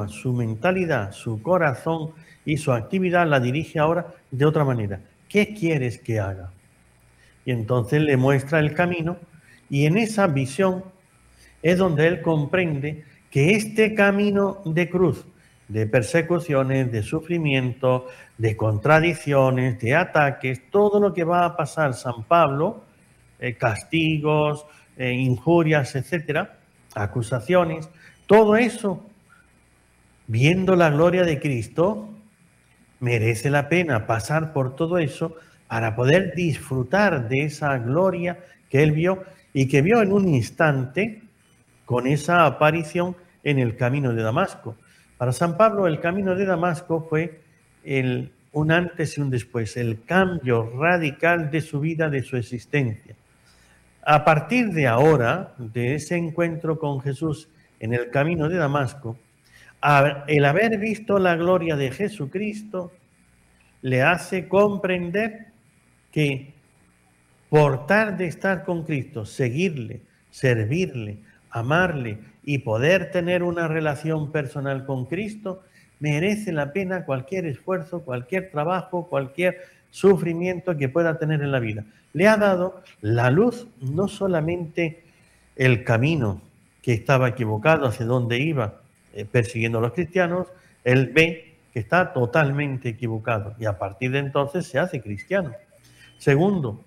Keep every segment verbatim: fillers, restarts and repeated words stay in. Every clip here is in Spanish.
alma, su mentalidad, su corazón y su actividad la dirige ahora de otra manera. ¿Qué quieres que haga? Y entonces le muestra el camino, y en esa visión es donde él comprende que este camino de cruz, de persecuciones, de sufrimiento, de contradicciones, de ataques, todo lo que va a pasar San Pablo, eh, castigos, eh, injurias, etcétera, acusaciones, todo eso, viendo la gloria de Cristo, merece la pena pasar por todo eso para poder disfrutar de esa gloria que él vio y que vio en un instante con esa aparición en el camino de Damasco. Para San Pablo, el camino de Damasco fue el, un antes y un después, el cambio radical de su vida, de su existencia. A partir de ahora, de ese encuentro con Jesús en el camino de Damasco, el haber visto la gloria de Jesucristo le hace comprender que por tal de estar con Cristo, seguirle, servirle, amarle y poder tener una relación personal con Cristo, merece la pena cualquier esfuerzo, cualquier trabajo, cualquier sufrimiento que pueda tener en la vida. Le ha dado la luz, no solamente el camino que estaba equivocado, hacia dónde iba, eh, persiguiendo a los cristianos, él ve que está totalmente equivocado y a partir de entonces se hace cristiano. Segundo,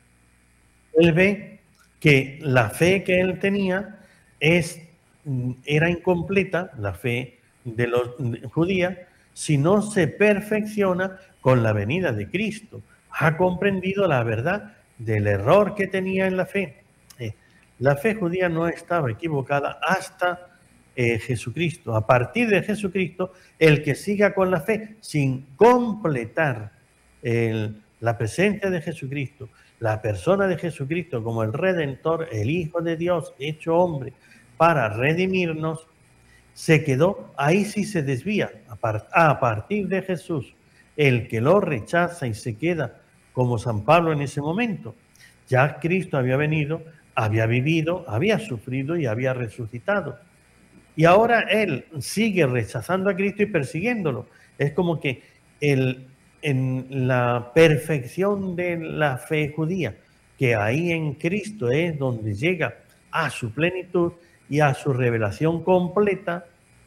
él ve que la fe que él tenía es, era incompleta, la fe de los judíos, si no se perfecciona con la venida de Cristo. Ha comprendido la verdad del error que tenía en la fe. Eh, la fe judía no estaba equivocada hasta eh, Jesucristo. A partir de Jesucristo, el que siga con la fe sin completar el, la presencia de Jesucristo, la persona de Jesucristo como el Redentor, el Hijo de Dios hecho hombre para redimirnos, se quedó, ahí sí se desvía. A partir de Jesús, el que lo rechaza y se queda como San Pablo en ese momento, ya Cristo había venido, había vivido, había sufrido y había resucitado. Y ahora él sigue rechazando a Cristo y persiguiéndolo. Es como que el, en la perfección de la fe judía, que ahí en Cristo es donde llega a su plenitud y a su revelación completa,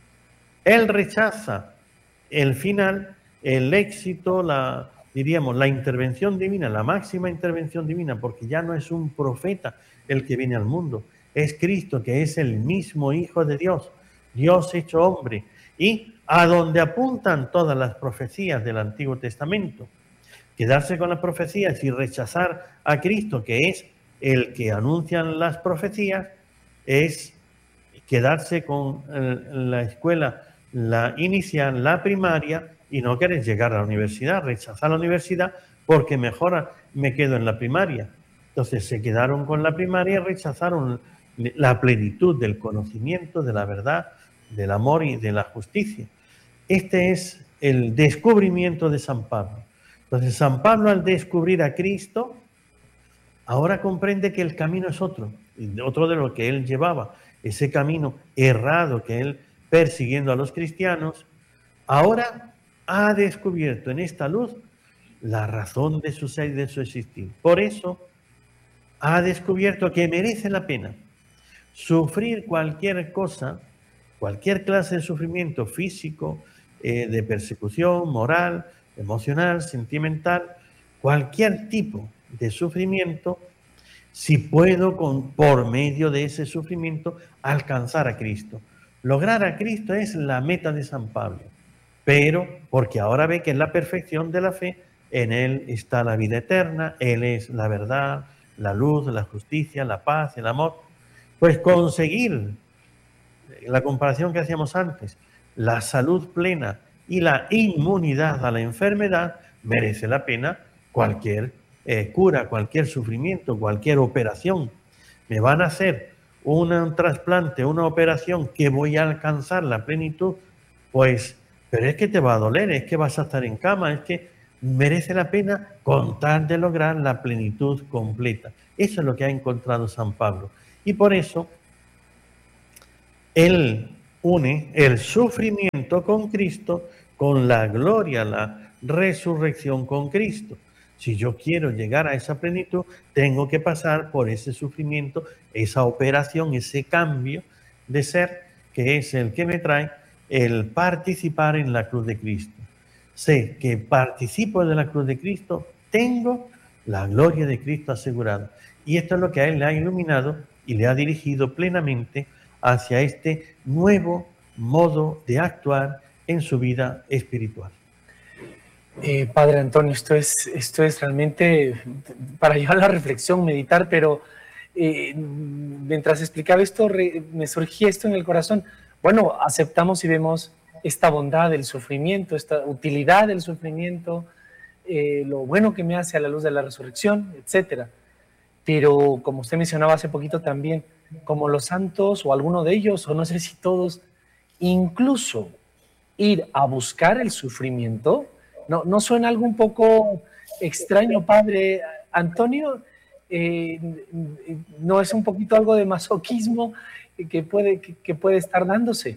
él rechaza el final, el éxito, la, diríamos, la intervención divina, la máxima intervención divina, porque ya no es un profeta el que viene al mundo, es Cristo, que es el mismo Hijo de Dios, Dios hecho hombre, y a donde apuntan todas las profecías del Antiguo Testamento. Quedarse con las profecías y rechazar a Cristo, que es el que anuncian las profecías, es quedarse con la escuela, la inicial, la primaria, y no querer llegar a la universidad, rechazar la universidad porque mejor me quedo en la primaria. Entonces se quedaron con la primaria y rechazaron la plenitud del conocimiento, de la verdad, del amor y de la justicia. Este es el descubrimiento de San Pablo. Entonces San Pablo, al descubrir a Cristo, ahora comprende que el camino es otro, otro de lo que él llevaba, ese camino errado que él, persiguiendo a los cristianos, ahora ha descubierto en esta luz la razón de su ser y de su existir. Por eso ha descubierto que merece la pena sufrir cualquier cosa, cualquier clase de sufrimiento físico, eh, de persecución moral, emocional, sentimental, cualquier tipo de sufrimiento, si puedo con, por medio de ese sufrimiento alcanzar a Cristo. Lograr a Cristo es la meta de San Pablo, pero porque ahora ve que en la perfección de la fe, en Él está la vida eterna, Él es la verdad, la luz, la justicia, la paz, el amor. Pues conseguir la comparación que hacíamos antes, la salud plena y la inmunidad a la enfermedad, merece la pena cualquier eh, cura, cualquier sufrimiento, cualquier operación. Me van a hacer un, un trasplante, una operación que voy a alcanzar la plenitud, pues, pero es que te va a doler, es que vas a estar en cama, es que merece la pena con tal de lograr la plenitud completa. Eso es lo que ha encontrado San Pablo. Y por eso, él une el sufrimiento con Cristo con la gloria, la resurrección con Cristo. Si yo quiero llegar a esa plenitud, tengo que pasar por ese sufrimiento, esa operación, ese cambio de ser, que es el que me trae el participar en la cruz de Cristo. Sé que participo de la cruz de Cristo, tengo la gloria de Cristo asegurada. Y esto es lo que a él le ha iluminado y le ha dirigido plenamente hacia este nuevo modo de actuar en su vida espiritual. Eh, Padre Antonio, esto es, esto es realmente para llevar la reflexión, meditar, pero eh, mientras explicaba esto, re, me surgía esto en el corazón. Bueno, aceptamos y vemos esta bondad del sufrimiento, esta utilidad del sufrimiento, eh, lo bueno que me hace a la luz de la resurrección, etcétera. Pero como usted mencionaba hace poquito también, como los santos o alguno de ellos, o no sé si todos, incluso ir a buscar el sufrimiento, ¿no, no suena algo un poco extraño, Padre Antonio? Eh, ¿No es un poquito algo de masoquismo que puede, que, que puede estar dándose?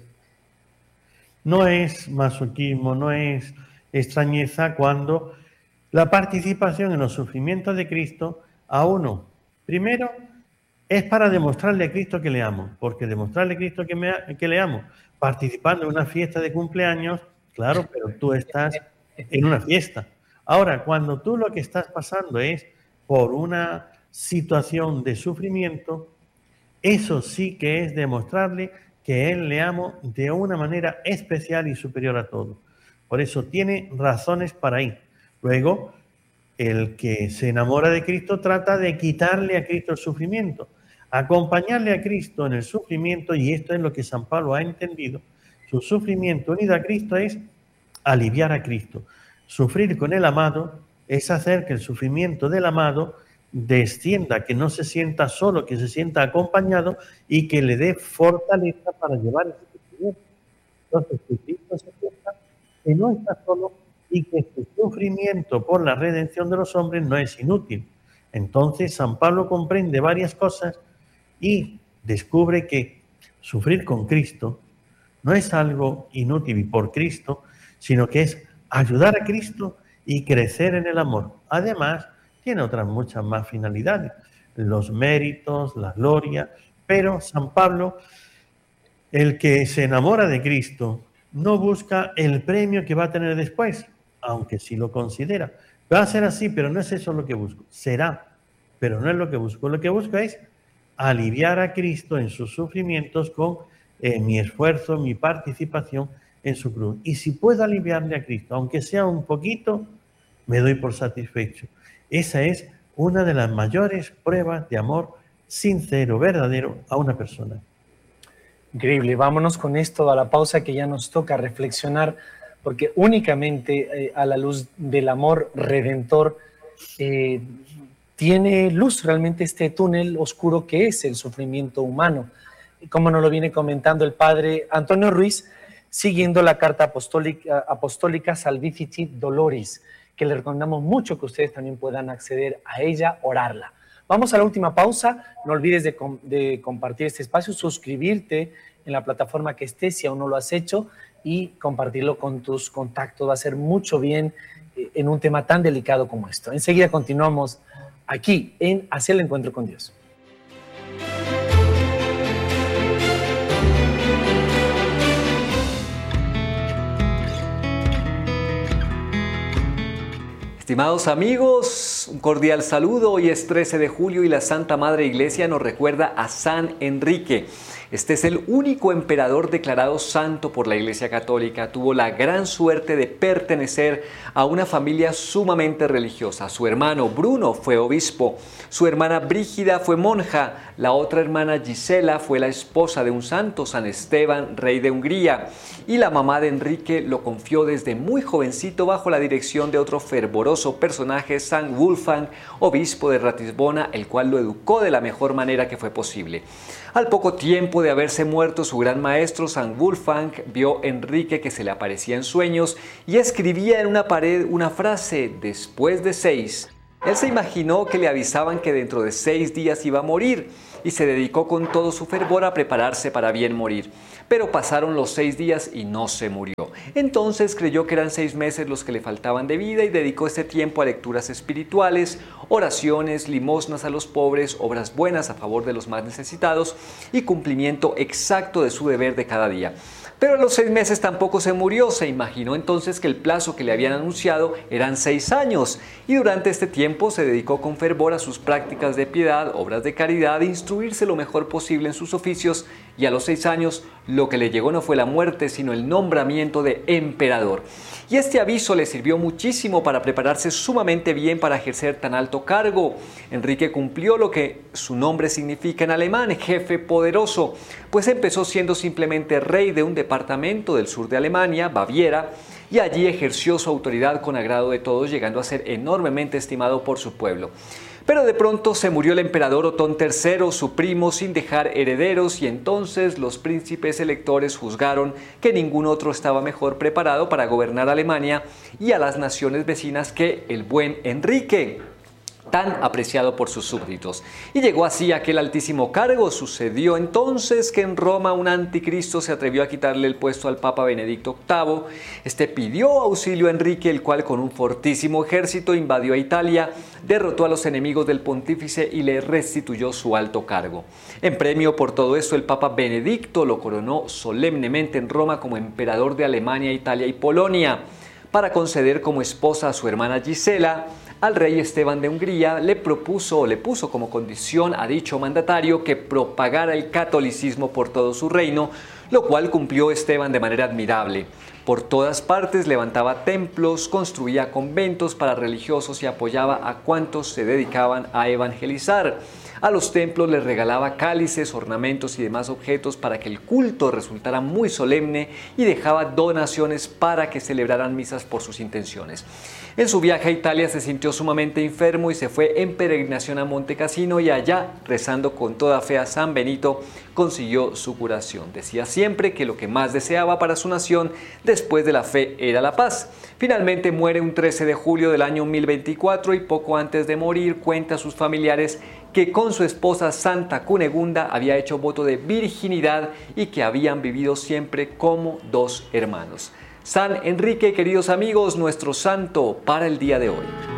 No es masoquismo, no es extrañeza cuando la participación en los sufrimientos de Cristo a uno, primero, es para demostrarle a Cristo que le amo, porque demostrarle a Cristo que, me, que le amo, participando en una fiesta de cumpleaños, claro, pero tú estás en una fiesta. Ahora, cuando tú lo que estás pasando es por una situación de sufrimiento, eso sí que es demostrarle que Él le amo de una manera especial y superior a todo. Por eso tiene razones para ir. Luego, el que se enamora de Cristo trata de quitarle a Cristo el sufrimiento, acompañarle a Cristo en el sufrimiento, y esto es lo que San Pablo ha entendido. Su sufrimiento unido a Cristo es aliviar a Cristo. Sufrir con el amado es hacer que el sufrimiento del amado descienda, que no se sienta solo, que se sienta acompañado y que le dé fortaleza para llevar ese sufrimiento. Entonces, que Cristo se sienta que no está solo y que este sufrimiento por la redención de los hombres no es inútil. Entonces, San Pablo comprende varias cosas y descubre que sufrir con Cristo no es algo inútil y por Cristo, sino que es ayudar a Cristo y crecer en el amor. Además, tiene otras muchas más finalidades, los méritos, la gloria, pero San Pablo, el que se enamora de Cristo, no busca el premio que va a tener después, aunque sí lo considera. Va a ser así, pero no es eso lo que busco. Será, pero no es lo que busco. Lo que busco es aliviar a Cristo en sus sufrimientos con eh, mi esfuerzo, mi participación en su cruz. Y si puedo aliviarle a Cristo, aunque sea un poquito, me doy por satisfecho. Esa es una de las mayores pruebas de amor sincero, verdadero a una persona. Increíble. Vámonos con esto a la pausa, que ya nos toca reflexionar, porque únicamente eh, a la luz del amor redentor eh, tiene luz realmente este túnel oscuro que es el sufrimiento humano. Como nos lo viene comentando el padre Antonio Ruiz, siguiendo la carta apostólica, apostólica Salvifici Doloris, que les recomendamos mucho que ustedes también puedan acceder a ella, orarla. Vamos a la última pausa. No olvides de, com de compartir este espacio, suscribirte en la plataforma que estés si aún no lo has hecho y compartirlo con tus contactos. Va a hacer mucho bien eh, en un tema tan delicado como esto. Enseguida continuamos aquí en Hacia el Encuentro con Dios. Estimados amigos, un cordial saludo. Hoy es trece de julio y la Santa Madre Iglesia nos recuerda a San Enrique. Este es el único emperador declarado santo por la Iglesia Católica. Tuvo la gran suerte de pertenecer a una familia sumamente religiosa. Su hermano Bruno fue obispo, su hermana Brígida fue monja, la otra hermana Gisela fue la esposa de un santo, San Esteban, rey de Hungría, y la mamá de Enrique lo confió desde muy jovencito bajo la dirección de otro fervoroso personaje, San Wulfang, obispo de Ratisbona, el cual lo educó de la mejor manera que fue posible. Al poco tiempo de haberse muerto su gran maestro, San Wulfang vio a Enrique que se le aparecía en sueños y escribía en una pared una frase: después de seis. Él se imaginó que le avisaban que dentro de seis días iba a morir y se dedicó con todo su fervor a prepararse para bien morir. Pero pasaron los seis días y no se murió. Entonces creyó que eran seis meses los que le faltaban de vida y dedicó este tiempo a lecturas espirituales, oraciones, limosnas a los pobres, obras buenas a favor de los más necesitados y cumplimiento exacto de su deber de cada día. Pero a los seis meses tampoco se murió. Se imaginó entonces que el plazo que le habían anunciado eran seis años y durante este tiempo se dedicó con fervor a sus prácticas de piedad, obras de caridad e instruirse lo mejor posible en sus oficios, y a los seis años lo que le llegó no fue la muerte sino el nombramiento de emperador. Y este aviso le sirvió muchísimo para prepararse sumamente bien para ejercer tan alto cargo. Enrique cumplió lo que su nombre significa en alemán, jefe poderoso, pues empezó siendo simplemente rey de un departamento del sur de Alemania, Baviera, y allí ejerció su autoridad con agrado de todos, llegando a ser enormemente estimado por su pueblo. Pero de pronto se murió el emperador Otón tercero, su primo, sin dejar herederos, y entonces los príncipes electores juzgaron que ningún otro estaba mejor preparado para gobernar Alemania y a las naciones vecinas que el buen Enrique, tan apreciado por sus súbditos. Y llegó así a aquel altísimo cargo. Sucedió entonces que en Roma un anticristo se atrevió a quitarle el puesto al Papa Benedicto octavo. Este pidió auxilio a Enrique, el cual con un fortísimo ejército invadió a Italia, derrotó a los enemigos del pontífice y le restituyó su alto cargo. En premio por todo esto, el Papa Benedicto lo coronó solemnemente en Roma como emperador de Alemania, Italia y Polonia, para conceder como esposa a su hermana Gisela. Al rey Esteban de Hungría le propuso o le puso como condición a dicho mandatario que propagara el catolicismo por todo su reino, lo cual cumplió Esteban de manera admirable. Por todas partes levantaba templos, construía conventos para religiosos y apoyaba a cuantos se dedicaban a evangelizar. A los templos les regalaba cálices, ornamentos y demás objetos para que el culto resultara muy solemne y dejaba donaciones para que celebraran misas por sus intenciones. En su viaje a Italia se sintió sumamente enfermo y se fue en peregrinación a Monte Cassino, y allá, rezando con toda fe a San Benito, consiguió su curación. Decía siempre que lo que más deseaba para su nación después de la fe era la paz. Finalmente muere un trece de julio del año mil veinticuatro y poco antes de morir cuenta a sus familiares que con su esposa Santa Cunegunda había hecho voto de virginidad y que habían vivido siempre como dos hermanos. San Enrique, queridos amigos, nuestro santo para el día de hoy.